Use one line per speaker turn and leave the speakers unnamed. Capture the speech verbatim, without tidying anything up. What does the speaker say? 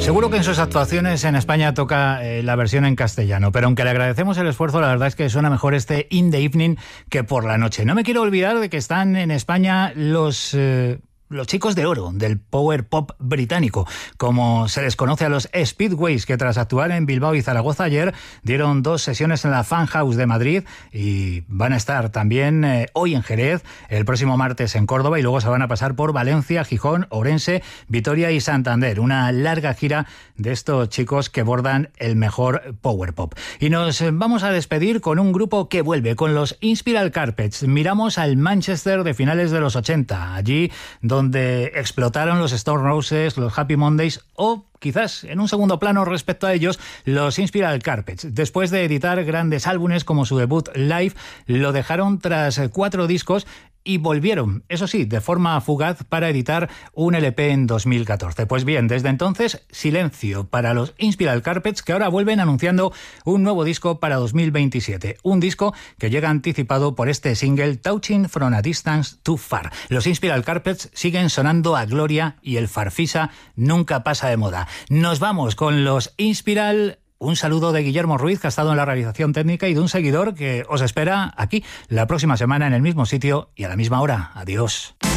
Seguro que en sus actuaciones en España toca eh, la versión en castellano, pero aunque le agradecemos el esfuerzo, la verdad es que suena mejor este In the Evening que por la noche. No me quiero olvidar de que están en España los... Eh, Los chicos de oro del power pop británico, como se les conoce a los Speedways, que tras actuar en Bilbao y Zaragoza ayer dieron dos sesiones en la Fan House de Madrid y van a estar también eh, hoy en Jerez, el próximo martes en Córdoba y luego se van a pasar por Valencia, Gijón, Ourense, Vitoria y Santander. Una larga gira de estos chicos que bordan el mejor power pop. Y nos vamos a despedir con un grupo que vuelve, con los Inspiral Carpets. Miramos al Manchester de finales de los ochenta, allí donde donde explotaron los Stone Roses, los Happy Mondays o quizás en un segundo plano respecto a ellos, los Inspiral Carpets. Después de editar grandes álbumes como su debut Live, lo dejaron tras cuatro discos y volvieron, eso sí, de forma fugaz para editar un L P en dos mil catorce. Pues bien, desde entonces, silencio para los Inspiral Carpets, que ahora vuelven anunciando un nuevo disco para dos mil veintisiete. Un disco que llega anticipado por este single Touching from a Distance Too Far. Los Inspiral Carpets siguen sonando a gloria y el farfisa nunca pasa de moda. Nos vamos con los Inspiral. Un saludo de Guillermo Ruiz, que ha estado en la realización técnica, y de un seguidor que os espera aquí la próxima semana en el mismo sitio y a la misma hora. Adiós.